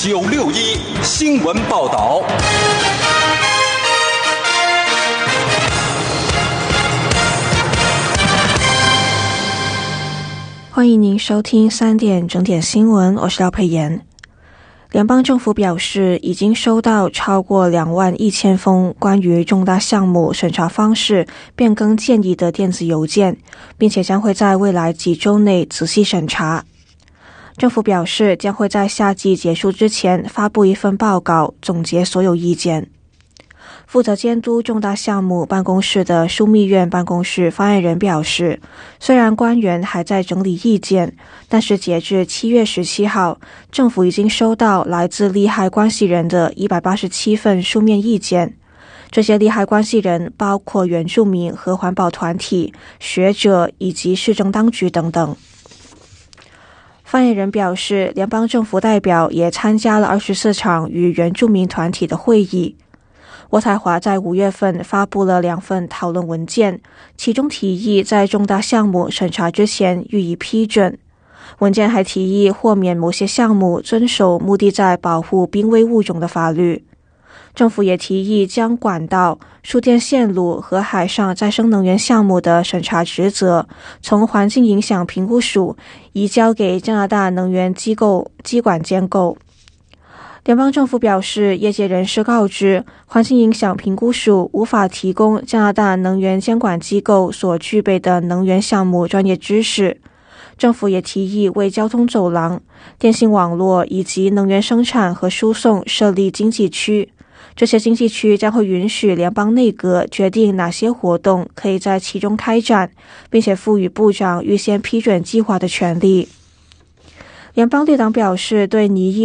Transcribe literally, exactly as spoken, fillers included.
九六一新闻报道。 欢迎您收听三点整点新闻，我是廖佩妍。联邦政府表示，已经收到超过两万一千封关于重大项目审查方式变更建议的电子邮件，并且将会在未来几周内仔细审查。政府表示，将会在夏季结束之前发布一份报告，总结所有意见。负责监督重大项目办公室的枢密院办公室发言人表示，虽然官员还在整理意见，但是截至七月十七号，政府已经收到来自利害关系人的一百八十七份书面意见。这些利害关系人包括原住民和环保团体、学者以及市政当局等等。发言人表示，联邦政府代表也参加了二十四场与原住民团体的会议。渥太华在五月份发布了两份讨论文件，其中提议在重大项目审查之前予以批准。文件还提议豁免某些项目遵守目的在保护濒危物种的法律。政府也提议将管道、输电线路和海上再生能源项目的审查职责从环境影响评估署移交给加拿大能源机构机管监构。联邦政府表示，业界人士告知，环境影响评估署无法提供加拿大能源监管机构所具备的能源项目专业知识。政府也提议为交通走廊、电信网络以及能源生产和输送设立经济区。这些经济区将会允许联邦内阁决定哪些活动可以在其中开展，并且赋予部长预先批准计划的权利。联邦绿党表示，对拟议